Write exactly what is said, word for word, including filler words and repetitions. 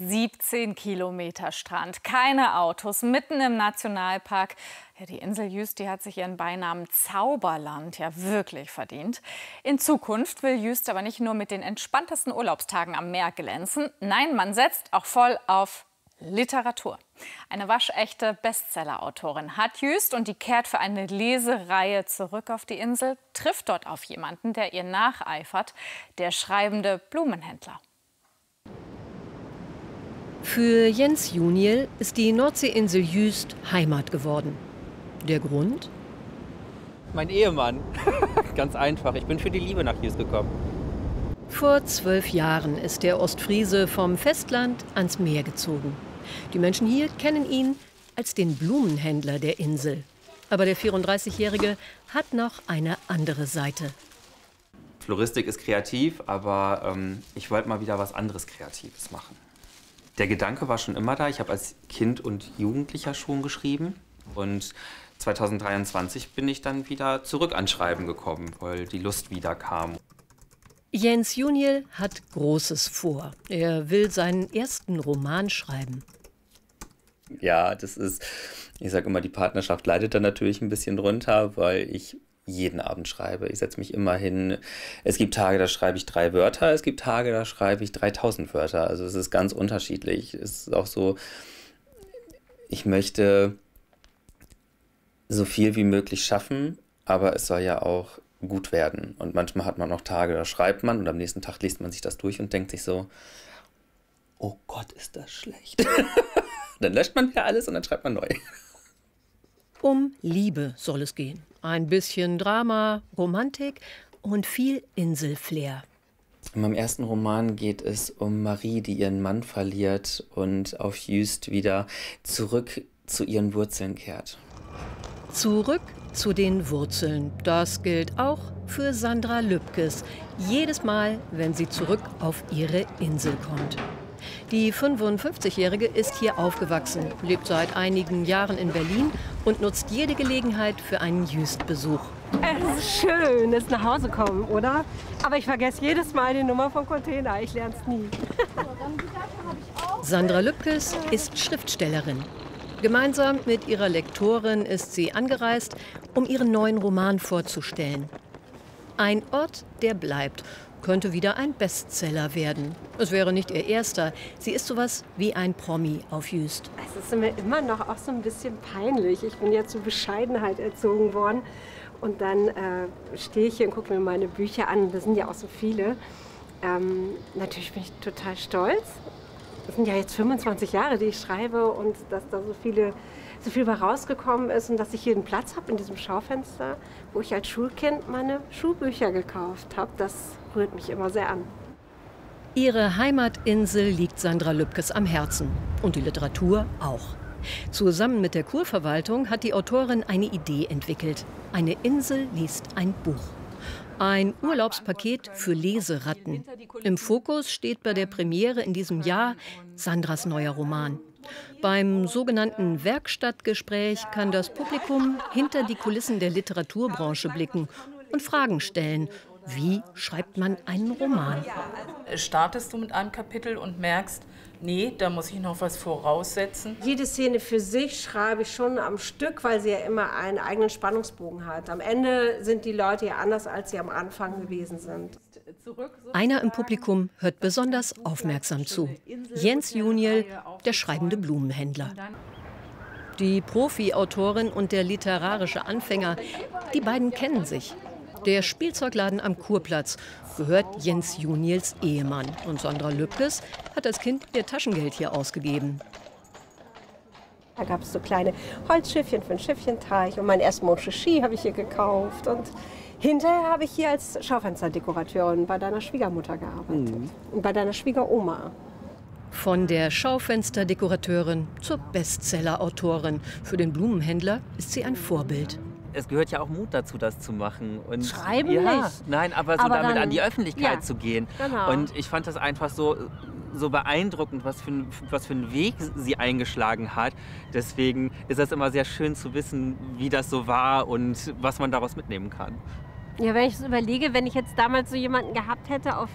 siebzehn Kilometer Strand, keine Autos, mitten im Nationalpark. Ja, die Insel Jüst, die hat sich ihren Beinamen Zauberland ja wirklich verdient. In Zukunft will Jüst aber nicht nur mit den entspanntesten Urlaubstagen am Meer glänzen. Nein, man setzt auch voll auf Literatur. Eine waschechte Bestseller-Autorin hat Jüst und die kehrt für eine Lesereihe zurück auf die Insel, trifft dort auf jemanden, der ihr nacheifert, der schreibende Blumenhändler. Für Jens Juniel ist die Nordseeinsel Jüst Heimat geworden. Der Grund? Mein Ehemann. Ganz einfach. Ich bin für die Liebe nach Jüst gekommen. Vor zwölf Jahren ist der Ostfriese vom Festland ans Meer gezogen. Die Menschen hier kennen ihn als den Blumenhändler der Insel. Aber der vierunddreißigjährige hat noch eine andere Seite. Floristik ist kreativ, aber ähm, ich wollte mal wieder was anderes Kreatives machen. Der Gedanke war schon immer da. Ich habe als Kind und Jugendlicher schon geschrieben. Und zweitausenddreiundzwanzig bin ich dann wieder zurück ans Schreiben gekommen, weil die Lust wieder kam. Jens Juniel hat Großes vor. Er will seinen ersten Roman schreiben. Ja, das ist, ich sage immer, die Partnerschaft leidet da natürlich ein bisschen drunter, weil ich jeden Abend schreibe. Ich setze mich immer hin. Es gibt Tage, da schreibe ich drei Wörter. Es gibt Tage, da schreibe ich dreitausend Wörter. Also es ist ganz unterschiedlich. Es ist auch so, ich möchte so viel wie möglich schaffen, aber es soll ja auch gut werden. Und manchmal hat man noch Tage, da schreibt man und am nächsten Tag liest man sich das durch und denkt sich so, oh Gott, ist das schlecht. Dann löscht man wieder alles und dann schreibt man neu. Um Liebe soll es gehen. Ein bisschen Drama, Romantik und viel Inselflair. In meinem ersten Roman geht es um Marie, die ihren Mann verliert und auf Jüst wieder zurück zu ihren Wurzeln kehrt. Zurück zu den Wurzeln. Das gilt auch für Sandra Lübkes. Jedes Mal, wenn sie zurück auf ihre Insel kommt. Die fünfundfünfzigjährige ist hier aufgewachsen, lebt seit einigen Jahren in Berlin und nutzt jede Gelegenheit für einen Jüst-Besuch. Es ist schön, dass nach Hause kommen, oder? Aber ich vergesse jedes Mal die Nummer vom Container. Ich lerne es nie. Sandra Lübkes ist Schriftstellerin. Gemeinsam mit ihrer Lektorin ist sie angereist, um ihren neuen Roman vorzustellen. Ein Ort, der bleibt, könnte wieder ein Bestseller werden. Es wäre nicht ihr erster. Sie ist sowas wie ein Promi auf Jüst. Es ist mir immer noch auch so ein bisschen peinlich. Ich bin ja zur Bescheidenheit erzogen worden. Und dann äh, stehe ich hier und gucke mir meine Bücher an. Das sind ja auch so viele. Ähm, natürlich bin ich total stolz. Das sind ja jetzt fünfundzwanzig Jahre, die ich schreibe und dass da so, viele, so viel bei rausgekommen ist und dass ich hier einen Platz habe in diesem Schaufenster, wo ich als Schulkind meine Schulbücher gekauft habe. Das rührt mich immer sehr an. Ihre Heimatinsel liegt Sandra Lübkes am Herzen und die Literatur auch. Zusammen mit der Kurverwaltung hat die Autorin eine Idee entwickelt. Eine Insel liest ein Buch. Ein Urlaubspaket für Leseratten. Im Fokus steht bei der Premiere in diesem Jahr Sandras neuer Roman. Beim sogenannten Werkstattgespräch kann das Publikum hinter die Kulissen der Literaturbranche blicken und Fragen stellen. Wie schreibt man einen Roman? Startest du mit einem Kapitel und merkst, nee, da muss ich noch was voraussetzen? Jede Szene für sich schreibe ich schon am Stück, weil sie ja immer einen eigenen Spannungsbogen hat. Am Ende sind die Leute ja anders, als sie am Anfang gewesen sind. Einer im Publikum hört besonders aufmerksam zu. Jens Juniel, der schreibende Blumenhändler. Die Profi-Autorin und der literarische Anfänger, die beiden kennen sich. Der Spielzeugladen am Kurplatz gehört Jens Juniels Ehemann. Und Sandra Lübkes hat als Kind ihr Taschengeld hier ausgegeben. Da gab es so kleine Holzschiffchen für den Schiffchenteich. Und meinen ersten Monchichi habe ich hier gekauft. Und hinterher habe ich hier als Schaufensterdekorateurin bei deiner Schwiegermutter gearbeitet. Mhm. Und bei deiner Schwiegeroma. Von der Schaufensterdekorateurin zur Bestseller-Autorin. Für den Blumenhändler ist sie ein Vorbild. Es gehört ja auch Mut dazu, das zu machen. Und Schreiben ja, nicht. Nein, aber so aber damit dann, an die Öffentlichkeit ja, zu gehen. Genau. Und ich fand das einfach so, so beeindruckend, was für, ein, was für einen Weg sie eingeschlagen hat. Deswegen ist es immer sehr schön zu wissen, wie das so war und was man daraus mitnehmen kann. Ja, wenn ich so überlege, wenn ich jetzt damals so jemanden gehabt hätte auf